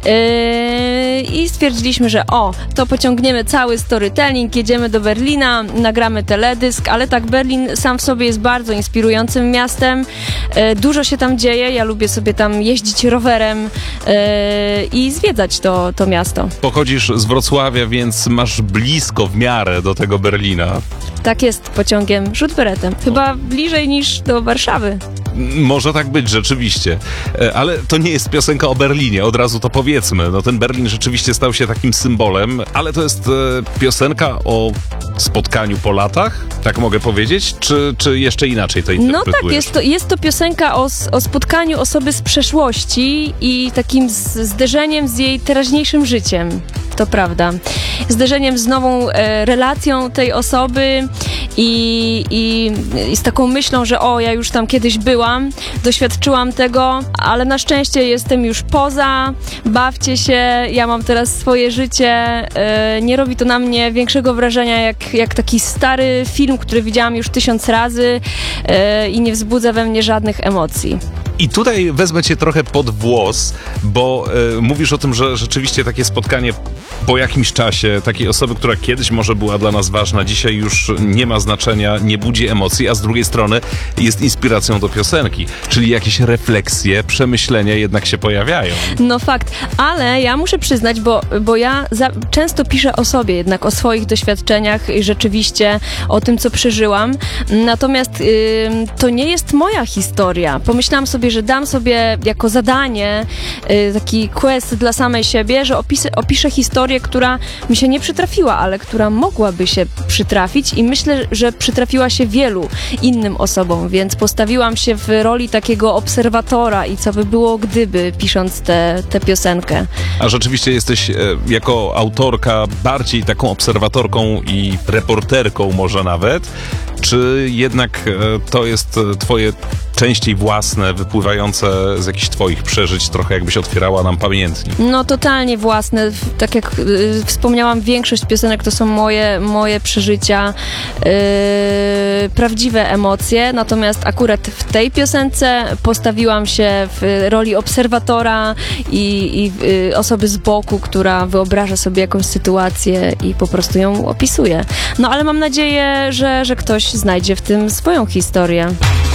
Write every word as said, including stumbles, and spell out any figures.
Yy, I stwierdziliśmy, że o, to pociągniemy cały storytelling, jedziemy do Berlina, nagramy teledysk, ale tak, Berlin sam w sobie jest bardzo inspirującym miastem. Yy, dużo się tam dzieje, ja lubię sobie tam jeździć rowerem yy, i zwiedzać to, to miasto. Pochodzisz z Wrocławia, więc masz blisko w miarę do tego Berlina. Tak jest, pociągiem rzut-beretem. Chyba bliżej niż do Warszawy. Może tak być, rzeczywiście. Ale to nie jest piosenka o Berlinie, od razu to powiedzmy. No ten Berlin rzeczywiście stał się takim symbolem, ale to jest e, piosenka o spotkaniu po latach, tak mogę powiedzieć? Czy, czy jeszcze inaczej to interpretujesz? No tak, jest to, jest to piosenka o, o spotkaniu osoby z przeszłości i takim z, zderzeniem z jej teraźniejszym życiem. To prawda. Zderzeniem z nową e, relacją tej osoby i, i, i z taką myślą, że o, ja już tam kiedyś byłam, doświadczyłam tego, ale na szczęście jestem już poza, bawcie się, ja mam teraz swoje życie, e, nie robi to na mnie większego wrażenia jak, jak taki stary film, który widziałam już tysiąc razy e, i nie wzbudza we mnie żadnych emocji. I tutaj wezmę cię trochę pod włos, bo e, mówisz o tym, że rzeczywiście takie spotkanie po jakimś czasie takiej osoby, która kiedyś może była dla nas ważna, dzisiaj już nie ma znaczenia, nie budzi emocji, a z drugiej strony jest inspiracją do piosenki, czyli jakieś refleksje, przemyślenia jednak się pojawiają. No fakt, ale ja muszę przyznać, bo, bo ja za, często piszę o sobie jednak, o swoich doświadczeniach i rzeczywiście o tym, co przeżyłam, natomiast yy, to nie jest moja historia. Pomyślałam sobie, że dam sobie jako zadanie yy, taki quest dla samej siebie, że opis, opiszę historię, która mi się nie przytrafiła, ale która mogłaby się przytrafić i myślę, że przytrafiła się wielu innym osobom, więc postawiłam się w roli takiego obserwatora i co by było gdyby, pisząc tę piosenkę. A rzeczywiście jesteś e, jako autorka bardziej taką obserwatorką i reporterką może nawet, czy jednak e, to jest twoje częściej własne, wypływające z jakichś twoich przeżyć, trochę jakbyś otwierała nam pamiętnik? No totalnie własne. Tak jak y, wspomniałam, większość piosenek to są moje, moje przeżycia, y, prawdziwe emocje, natomiast akurat w tej piosence postawiłam się w roli obserwatora i, i y, osoby z boku, która wyobraża sobie jakąś sytuację i po prostu ją opisuje. No ale mam nadzieję, że, że ktoś znajdzie w tym swoją historię.